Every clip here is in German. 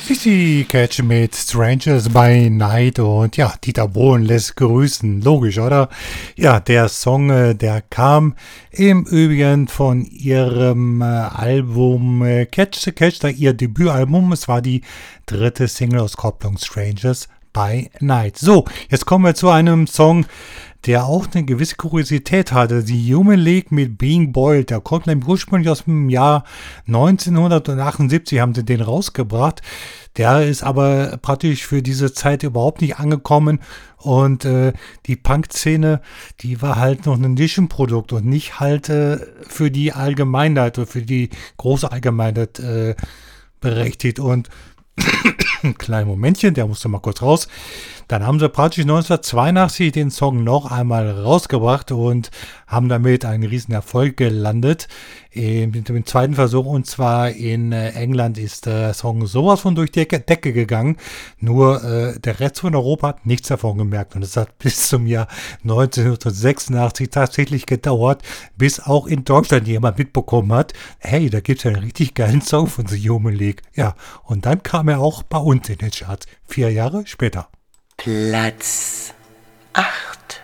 Sissy Catch mit Strangers by Night und ja, Dieter Bohlen lässt grüßen. Logisch, oder? Ja, der Song, der kam im Übrigen von ihrem Album Catch the Catch, da ihr Debütalbum. Es war die dritte Single-Auskopplung Strangers by Night. So, jetzt kommen wir zu einem Song, der auch eine gewisse Kuriosität hatte. Die Human League mit Being Boiled, der kommt nämlich ursprünglich aus dem Jahr 1978, haben sie den rausgebracht. Der ist aber praktisch für diese Zeit überhaupt nicht angekommen und die Punk-Szene, die war halt noch ein Nischenprodukt und nicht halt für die Allgemeinheit oder für die große Allgemeinheit berechtigt. Und ein kleines Momentchen, der musste mal kurz raus. Dann haben sie praktisch 1982 den Song noch einmal rausgebracht und haben damit einen riesen Erfolg gelandet mit dem zweiten Versuch. Und zwar in England ist der Song sowas von durch die Decke gegangen. Nur der Rest von Europa hat nichts davon gemerkt. Und es hat bis zum Jahr 1986 tatsächlich gedauert, bis auch in Deutschland jemand mitbekommen hat, hey, da gibt es ja einen richtig geilen Song von The Human League. Ja, und dann kam er auch bei uns in den Charts. 4 Jahre später. Platz 8.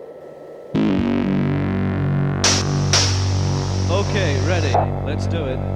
Okay, ready. Let's do it.